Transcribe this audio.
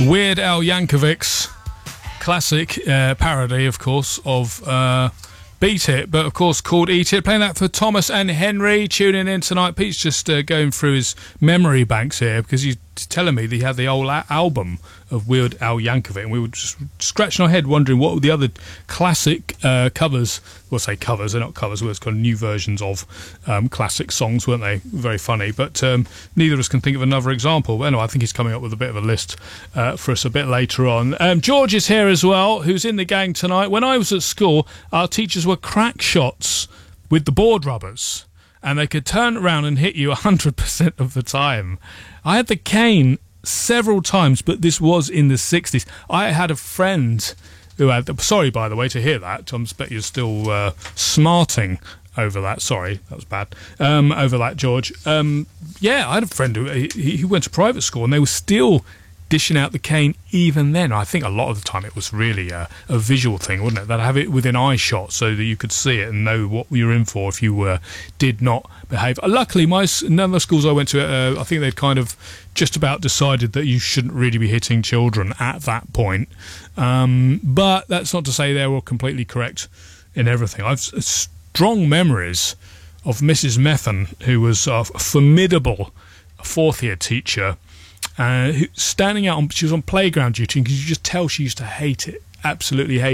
Weird Al Yankovic's classic parody, of course, of Beat It, but of course called Eat It. Playing that for Thomas and Henry. Tuning in tonight. Pete's just going through his memory banks here because he's telling me that he had the old album of Weird Al Yankovic, and we were just scratching our head wondering what were the other classic covers. Well, say covers, they're not covers, it's kind of new versions of classic songs, weren't they? Very funny, but neither of us can think of another example. But anyway, I think he's coming up with a bit of a list for us a bit later on. George is here as well, who's in the gang tonight. When I was at school, our teachers were crack shots with the board rubbers, and they could turn around and hit you 100% of the time. I had the cane several times, but this was in the 60s. I had a friend who had... Sorry, by the way, to hear that. I bet you're still smarting over that. Sorry, that was bad. Over that, George. Yeah, I had a friend who he went to private school, and they were still dishing out the cane even then. I think a lot of the time it was really a visual thing, wasn't it? They'd have it within eye shot so that you could see it and know what you're in for if you did not behave. Luckily, none of the schools I went to, I think they'd kind of just about decided that you shouldn't really be hitting children at that point. But that's not to say they were completely correct in everything. I've strong memories of Mrs. Methan, who was a formidable fourth-year teacher, standing out she was on playground duty, and you could just tell she used to hate it, absolutely hate